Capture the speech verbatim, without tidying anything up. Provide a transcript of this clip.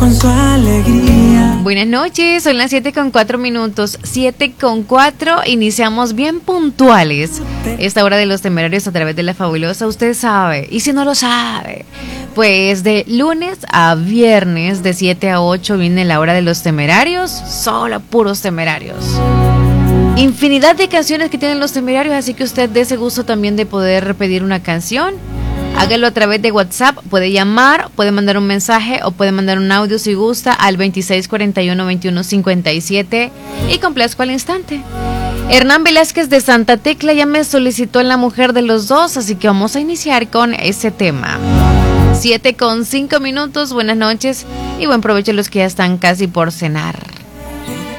con su alegría. Buenas noches, son las siete con cuatro minutos, siete con cuatro, iniciamos bien puntuales esta hora de los temerarios a través de La Fabulosa. Usted sabe, y si no lo sabe, pues de lunes a viernes de siete a ocho viene la hora de los temerarios, solo puros temerarios. Infinidad de canciones que tienen los temerarios, así que usted dé ese gusto también de poder pedir una canción. Hágalo a través de WhatsApp, puede llamar, puede mandar un mensaje o puede mandar un audio si gusta al veintiséis cuarenta y uno, veintiuno cincuenta y siete y complazco al instante. Hernán Velázquez de Santa Tecla ya me solicitó La Mujer de los Dos, así que vamos a iniciar con ese tema. siete con cinco minutos, buenas noches y buen provecho a los que ya están casi por cenar.